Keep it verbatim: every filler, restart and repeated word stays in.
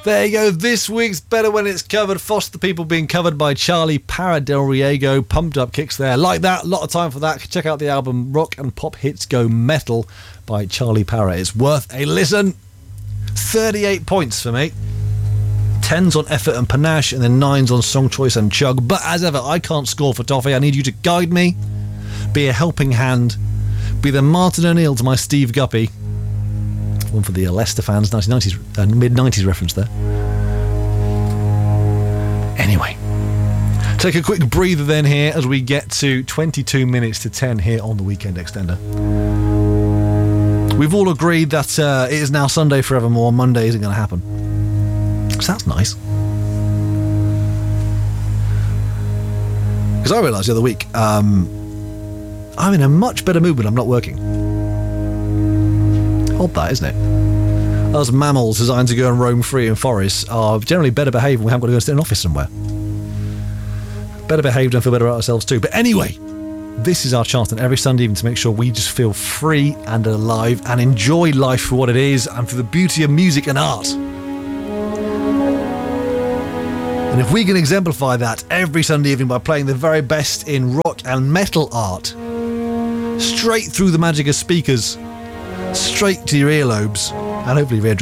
There you go. This week's Better When It's Covered. Foster the People being covered by Charlie Parra Del Riego. Pumped up kicks there. Like that. A lot of time for that. Check out the album Rock and Pop Hits Go Metal by Charlie Parra. It's worth a listen. thirty-eight points for me. Tens on effort and panache, and then nines on song choice and chug. But as ever, I can't score for Toffee. I need you to guide me, be a helping hand, be the Martin O'Neill to my Steve Guppy. One for the Leicester fans, nineteen nineties, uh, mid nineties reference there. Anyway, take a quick breather then here as we get to twenty-two minutes to ten here on the Weekend Extender. We've all agreed that uh, it is now Sunday forevermore. Monday isn't going to happen. So that's nice. Because I realised the other week, um, I'm in a much better mood when I'm not working. Odd that, isn't it? Us mammals designed to go and roam free in forests are generally better behaved when we haven't got to go and sit in an office somewhere. Better behaved and feel better about ourselves too. But anyway, this is our chance and every Sunday evening to make sure we just feel free and alive and enjoy life for what it is and for the beauty of music and art. And if we can exemplify that every Sunday evening by playing the very best in rock and metal art, straight through the magic of speakers, straight to your earlobes, and hopefully your eardrums,